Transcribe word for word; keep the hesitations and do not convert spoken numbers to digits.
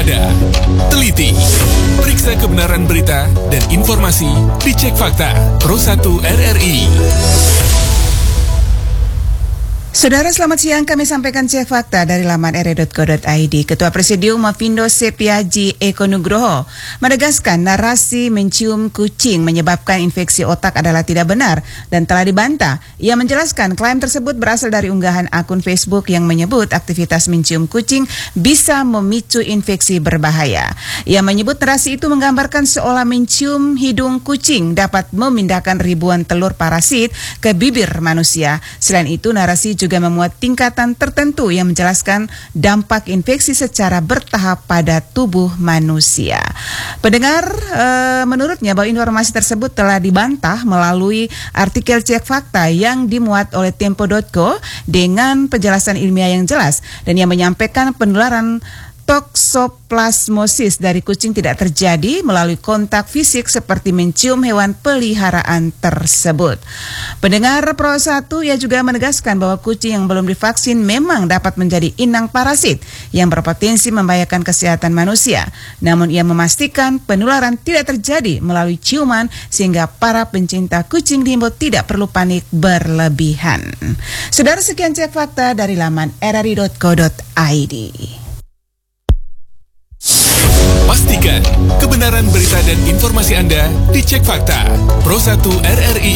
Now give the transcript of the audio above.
Waspada, teliti, periksa kebenaran berita dan informasi, dicek fakta. Pro satu R R I. Saudara, selamat siang. Kami sampaikan cek fakta dari laman r r i dot co dot i d. Ketua Presidium Mafindo Sepiaji Eko Nugroho menegaskan narasi mencium kucing menyebabkan infeksi otak adalah tidak benar dan telah dibantah. Ia menjelaskan klaim tersebut berasal dari unggahan akun Facebook yang menyebut aktivitas mencium kucing bisa memicu infeksi berbahaya. Ia menyebut narasi itu menggambarkan seolah mencium hidung kucing dapat memindahkan ribuan telur parasit ke bibir manusia. Selain itu, narasi juga juga memuat tingkatan tertentu yang menjelaskan dampak infeksi secara bertahap pada tubuh manusia. Pendengar, e, menurutnya bahwa informasi tersebut telah dibantah melalui artikel cek fakta yang dimuat oleh tempo dot co dengan penjelasan ilmiah yang jelas dan yang menyampaikan penularan toksoplasmosis dari kucing tidak terjadi melalui kontak fisik seperti mencium hewan peliharaan tersebut. Pendengar Pro satu, ia juga menegaskan bahwa kucing yang belum divaksin memang dapat menjadi inang parasit yang berpotensi membahayakan kesehatan manusia. Namun ia memastikan penularan tidak terjadi melalui ciuman sehingga para pencinta kucing diimbau tidak perlu panik berlebihan. Saudara, sekian cek fakta dari laman r r i dot co dot i d. Pastikan kebenaran berita dan informasi Anda dicek fakta. Pro satu R R I.